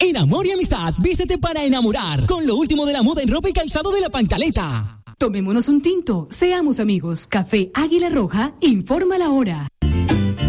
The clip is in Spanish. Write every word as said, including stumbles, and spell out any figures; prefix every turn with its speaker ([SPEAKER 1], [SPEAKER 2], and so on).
[SPEAKER 1] En Amor y Amistad, vístete para enamorar. Con lo último de la moda en ropa y calzado de la Pantaleta.
[SPEAKER 2] Tomémonos un tinto, seamos amigos. Café Águila Roja, informa la hora.